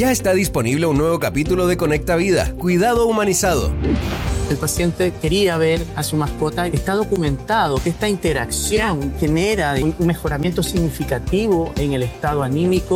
Ya está disponible un nuevo capítulo de Conecta Vida, Cuidado Humanizado. El paciente quería ver a su mascota. Está documentado que esta interacción genera un mejoramiento significativo en el estado anímico.